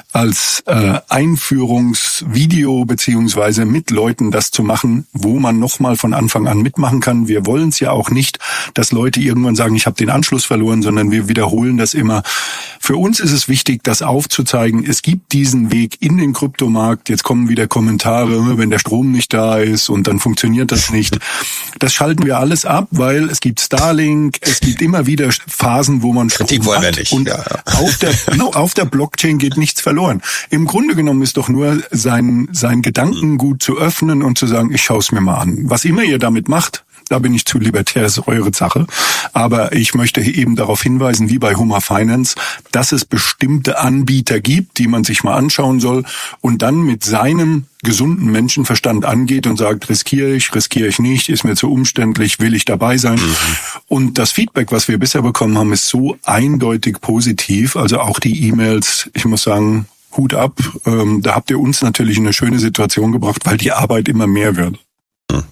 [SPEAKER 1] als äh, Einführungsvideo beziehungsweise mit Leuten das zu machen, wo man nochmal von Anfang an mitmachen kann. Wir wollen es ja auch nicht, dass Leute irgendwann sagen, ich habe den Anschluss verloren, sondern wir wiederholen das immer. Für uns ist es wichtig, das aufzuzeigen. Es gibt diesen Weg in den Kryptomarkt. Jetzt kommen wieder Kommentare, wenn der Strom nicht da ist und dann funktioniert das nicht. Das schalten wir alles ab, weil es gibt Starlink, es gibt immer wieder Phasen, wo man
[SPEAKER 2] Kritik wollen wir nicht.
[SPEAKER 1] Und
[SPEAKER 2] ja, ja.
[SPEAKER 1] auf der genau, auf der Blockchain geht nichts verloren. Im Grunde genommen ist doch nur sein sein Gedankengut zu öffnen und zu sagen, ich schaue es mir mal an. Was immer ihr damit macht, da bin ich zu libertär, das ist eure Sache. Aber ich möchte eben darauf hinweisen, wie bei Hummer Finance, dass es bestimmte Anbieter gibt, die man sich mal anschauen soll und dann mit seinem gesunden Menschenverstand angeht und sagt, riskiere ich, riskiere ich nicht, ist mir zu umständlich, will ich dabei sein. Mhm. Und das Feedback, was wir bisher bekommen haben, ist so eindeutig positiv. Also auch die E-Mails, ich muss sagen, Hut ab. Ähm, da habt ihr uns natürlich in eine schöne Situation gebracht, weil die Arbeit immer mehr wird.
[SPEAKER 2] Mhm.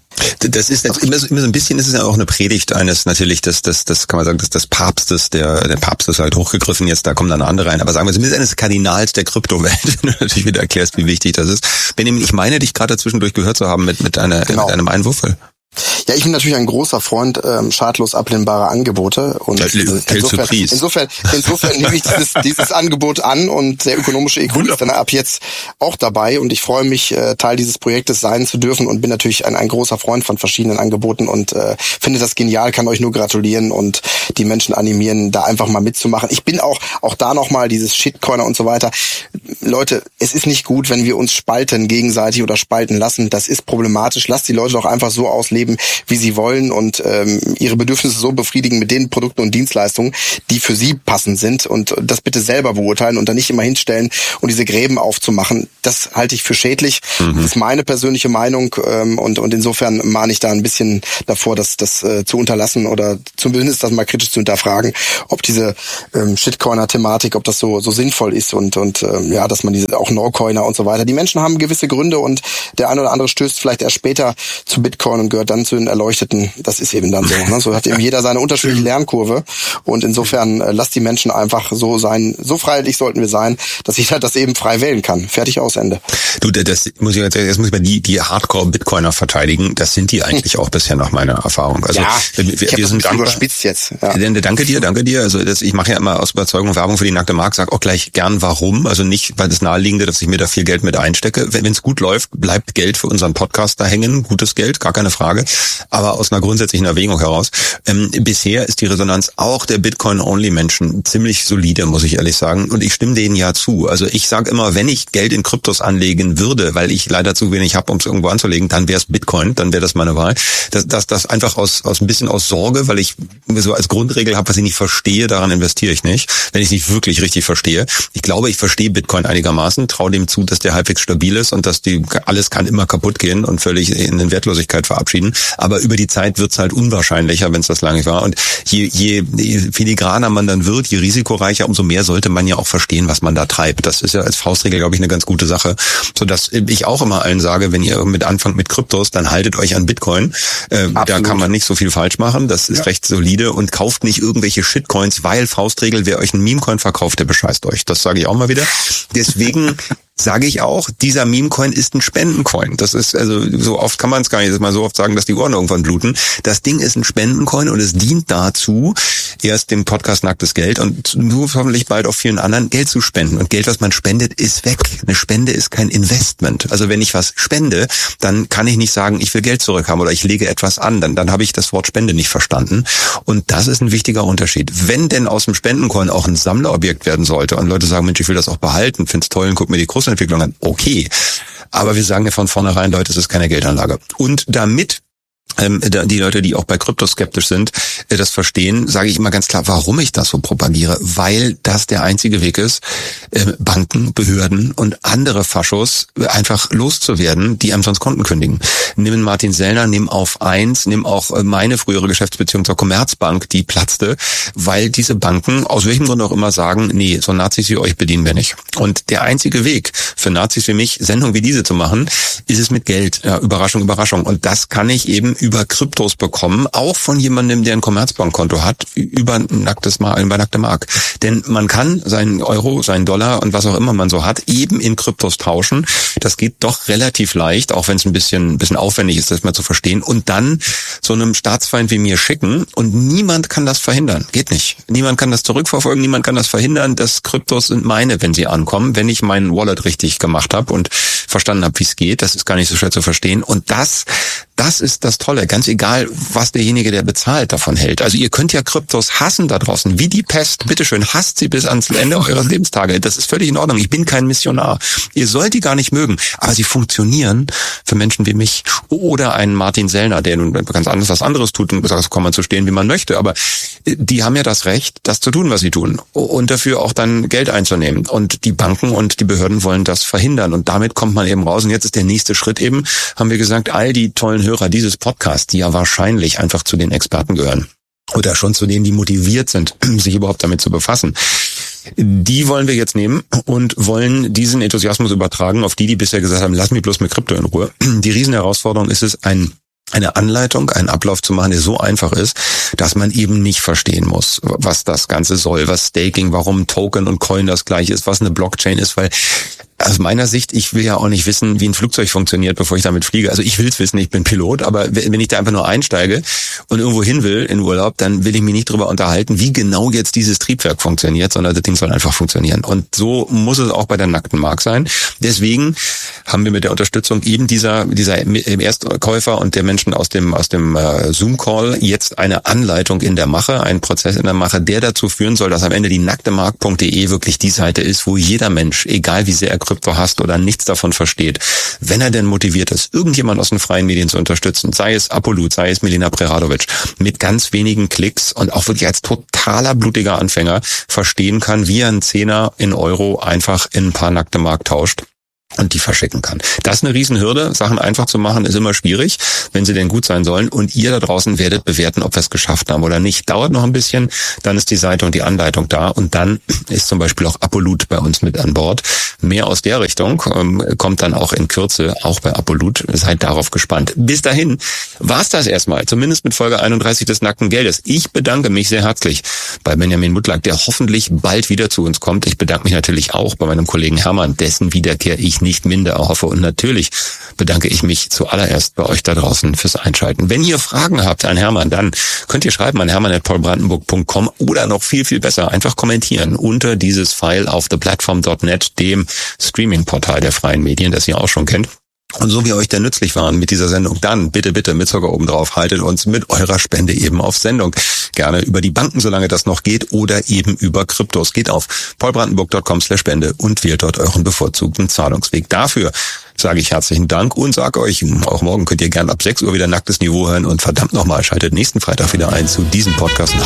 [SPEAKER 2] Das ist jetzt immer so, immer so ein bisschen, ist es ja auch eine Predigt eines natürlich, das, das, das kann man sagen, das, das Papstes, der, der Papst ist halt hochgegriffen, jetzt da kommen dann andere rein, aber sagen wir zumindest eines Kardinals der Kryptowelt, wenn du natürlich wieder erklärst, wie wichtig das ist. Benjamin, ich meine, dich gerade dazwischendurch gehört zu haben mit, mit, einer, genau. mit einem Einwurf.
[SPEAKER 3] Ja, ich bin natürlich ein großer Freund ähm, schadlos ablehnbarer Angebote und
[SPEAKER 2] ja,
[SPEAKER 3] insofern, insofern, insofern nehme ich dieses, dieses Angebot an und der ökonomische E Q ist dann ab jetzt auch dabei und ich freue mich, äh, Teil dieses Projektes sein zu dürfen und bin natürlich ein, ein großer Freund von verschiedenen Angeboten und äh, finde das genial, kann euch nur gratulieren und die Menschen animieren, da einfach mal mitzumachen. Ich bin auch, auch da nochmal dieses Shitcoiner und so weiter. Leute, es ist nicht gut, wenn wir uns spalten gegenseitig oder spalten lassen. Das ist problematisch. Lasst die Leute doch einfach so ausleben, wie sie wollen und ähm, ihre Bedürfnisse so befriedigen mit den Produkten und Dienstleistungen, die für sie passend sind und das bitte selber beurteilen und dann nicht immer hinstellen und diese Gräben aufzumachen. Das halte ich für schädlich. Mhm. Das ist meine persönliche Meinung ähm, und und insofern mahne ich da ein bisschen davor, das das äh, zu unterlassen oder zumindest das mal kritisch zu hinterfragen, ob diese ähm, Shitcoiner-Thematik, ob das so so sinnvoll ist und und ähm, ja, dass man diese auch No-Coiner und so weiter. Die Menschen haben gewisse Gründe und der eine oder andere stößt vielleicht erst später zu Bitcoin und gehört dann zu den Erleuchteten. Das ist eben dann so. Ne? So hat eben jeder seine unterschiedliche Lernkurve und insofern äh, lasst die Menschen einfach so sein, so freiheitlich sollten wir sein, dass jeder das eben frei wählen kann. Fertig, aus, Ende.
[SPEAKER 2] Du, das muss ich jetzt, jetzt muss ich mal die, die Hardcore-Bitcoiner verteidigen. Das sind die eigentlich auch bisher nach meiner Erfahrung. Also,
[SPEAKER 3] ja,
[SPEAKER 2] wir,
[SPEAKER 3] ich wir sind dankbar. Überspitzt jetzt. Ja.
[SPEAKER 2] Danke dir, danke dir. Also das, ich mache ja immer aus Überzeugung Werbung für die nackte Mark, sag auch gleich gern warum. Also nicht, weil das Naheliegende, dass ich mir da viel Geld mit einstecke. Wenn es gut läuft, bleibt Geld für unseren Podcast da hängen. Gutes Geld, gar keine Frage. Aber aus einer grundsätzlichen Erwägung heraus. Ähm, bisher ist die Resonanz auch der Bitcoin-Only-Menschen ziemlich solide, muss ich ehrlich sagen. Und ich stimme denen ja zu. Also ich sage immer, wenn ich Geld in Kryptos anlegen würde, weil ich leider zu wenig habe, um es irgendwo anzulegen, dann wäre es Bitcoin, dann wäre das meine Wahl. Das, das, das einfach aus, aus ein bisschen aus Sorge, weil ich so als Grundregel habe, was ich nicht verstehe, daran investiere ich nicht. Wenn ich es nicht wirklich richtig verstehe. Ich glaube, ich verstehe Bitcoin einigermaßen, traue dem zu, dass der halbwegs stabil ist und dass die alles kann immer kaputt gehen und völlig in den Wertlosigkeit verabschieden. Aber über die Zeit wird es halt unwahrscheinlicher, wenn es das lange war. Und je, je, je filigraner man dann wird, je risikoreicher, umso mehr sollte man ja auch verstehen, was man da treibt. Das ist ja als Faustregel, glaube ich, eine ganz gute Sache. Sodass ich auch immer allen sage, wenn ihr mit anfangt mit Kryptos, dann haltet euch an Bitcoin. Äh, da kann man nicht so viel falsch machen. Das ist ja recht solide und kauft nicht irgendwelche Shitcoins, weil Faustregel, wer euch einen Meme-Coin verkauft, der bescheißt euch. Das sage ich auch mal wieder. Deswegen sage ich auch, dieser Meme-Coin ist ein Spendencoin. Das ist, also so oft kann man es gar nicht mal so oft sagen, dass die Ohren irgendwann bluten. Das Ding ist ein Spendencoin und es dient dazu, erst dem Podcast Nacktes Geld und nur hoffentlich bald auch vielen anderen Geld zu spenden. Und Geld, was man spendet, ist weg. Eine Spende ist kein Investment. Also wenn ich was spende, dann kann ich nicht sagen, ich will Geld zurückhaben oder ich lege etwas an. Dann, dann habe ich das Wort Spende nicht verstanden. Und das ist ein wichtiger Unterschied. Wenn denn aus dem Spendencoin auch ein Sammlerobjekt werden sollte und Leute sagen, Mensch, ich will das auch behalten, find's toll und guck mir die Kursentwicklung an, okay. Aber wir sagen ja von vornherein, Leute, es ist keine Geldanlage. Und damit Ähm, die Leute, die auch bei Krypto skeptisch sind, das verstehen, sage ich immer ganz klar, warum ich das so propagiere. Weil das der einzige Weg ist, Banken, Behörden und andere Faschos einfach loszuwerden, die einem sonst Konten kündigen. Nimm Martin Sellner, nimm auf eins, nimm auch meine frühere Geschäftsbeziehung zur Commerzbank, die platzte, weil diese Banken aus welchem Grund auch immer sagen, nee, so Nazis wie euch bedienen wir nicht. Und der einzige Weg für Nazis wie mich, Sendungen wie diese zu machen, ist es mit Geld. Ja, Überraschung, Überraschung. Und das kann ich eben über Kryptos bekommen, auch von jemandem, der ein Commerzbankkonto hat, über nacktes Mark, über nackte Mark. Denn man kann seinen Euro, seinen Dollar und was auch immer man so hat, eben in Kryptos tauschen. Das geht doch relativ leicht, auch wenn es ein bisschen, ein bisschen aufwendig ist, das mal zu verstehen. Und dann so einem Staatsfeind wie mir schicken und niemand kann das verhindern. Geht nicht. Niemand kann das zurückverfolgen, niemand kann das verhindern. Das Kryptos sind meine, wenn sie ankommen, wenn ich mein Wallet richtig gemacht habe und verstanden habe, wie es geht. Das ist gar nicht so schwer zu verstehen. Und das, das ist das Tolle. Ganz egal, was derjenige, der bezahlt, davon hält. Also ihr könnt ja Kryptos hassen da draußen, wie die Pest. Bitteschön, hasst sie bis ans Ende eurer Lebenstage. Das ist völlig in Ordnung. Ich bin kein Missionar. Ihr sollt die gar nicht mögen. Aber sie funktionieren für Menschen wie mich oder einen Martin Sellner, der nun ganz anders was anderes tut und sagt, kann man zu stehen, wie man möchte. Aber die haben ja das Recht, das zu tun, was sie tun. Und dafür auch dann Geld einzunehmen. Und die Banken und die Behörden wollen das verhindern. Und damit kommt man eben raus. Und jetzt ist der nächste Schritt eben, haben wir gesagt, all die tollen Hörer dieses Podcasts, die ja wahrscheinlich einfach zu den Experten gehören oder schon zu denen, die motiviert sind, sich überhaupt damit zu befassen. Die wollen wir jetzt nehmen und wollen diesen Enthusiasmus übertragen auf die, die bisher gesagt haben, lass mich bloß mit Krypto in Ruhe. Die Riesenherausforderung ist es, ein eine Anleitung, einen Ablauf zu machen, der so einfach ist, dass man eben nicht verstehen muss, was das Ganze soll, was Staking, warum Token und Coin das gleiche ist, was eine Blockchain ist, weil aus meiner Sicht, ich will ja auch nicht wissen, wie ein Flugzeug funktioniert, bevor ich damit fliege. Also ich will es wissen, ich bin Pilot, aber wenn ich da einfach nur einsteige und irgendwo hin will in Urlaub, dann will ich mich nicht darüber unterhalten, wie genau jetzt dieses Triebwerk funktioniert, sondern das Ding soll einfach funktionieren. Und so muss es auch bei der nackten Mark sein. Deswegen haben wir mit der Unterstützung eben dieser dieser Erstkäufer und der Menschen aus dem aus dem äh, Zoom-Call jetzt eine Anleitung in der Mache, einen Prozess in der Mache, der dazu führen soll, dass am Ende die nackte mark punkt de wirklich die Seite ist, wo jeder Mensch, egal wie sehr er Krypto hasst oder nichts davon versteht, wenn er denn motiviert ist, irgendjemand aus den freien Medien zu unterstützen, sei es Apollo, sei es Milena Preradovic, mit ganz wenigen Klicks und auch wirklich als totaler blutiger Anfänger verstehen kann, wie er einen Zehner in Euro einfach in ein paar nackte Mark tauscht und die verschicken kann. Das ist eine Riesenhürde. Sachen einfach zu machen ist immer schwierig, wenn sie denn gut sein sollen. Und ihr da draußen werdet bewerten, ob wir es geschafft haben oder nicht. Dauert noch ein bisschen, dann ist die Seite und die Anleitung da. Und dann ist zum Beispiel auch Apollut bei uns mit an Bord. Mehr aus der Richtung ähm, kommt dann auch in Kürze, auch bei Apollut. Seid darauf gespannt. Bis dahin war's das erstmal, zumindest mit Folge einunddreißig des Nackten Geldes. Ich bedanke mich sehr herzlich bei Benjamin Mutlak, der hoffentlich bald wieder zu uns kommt. Ich bedanke mich natürlich auch bei meinem Kollegen Hermann, dessen Wiederkehr ich nicht minder erhoffe. Und natürlich bedanke ich mich zuallererst bei euch da draußen fürs Einschalten. Wenn ihr Fragen habt an Hermann, dann könnt ihr schreiben an hermann at paulbrandenburg punkt com oder noch viel, viel besser einfach kommentieren unter dieses File auf the platform dot net, dem Streaming-Portal der freien Medien, das ihr auch schon kennt. Und so wie euch da nützlich waren mit dieser Sendung, dann bitte, bitte mit Zucker oben drauf, haltet uns mit eurer Spende eben auf Sendung. Gerne über die Banken, solange das noch geht, oder eben über Kryptos. Geht auf paulbrandenburg punkt com slash Spende und wählt dort euren bevorzugten Zahlungsweg. Dafür sage ich herzlichen Dank und sage euch, auch morgen könnt ihr gerne ab sechs Uhr wieder Nacktes Niveau hören und verdammt nochmal, schaltet nächsten Freitag wieder ein zu diesem Podcast.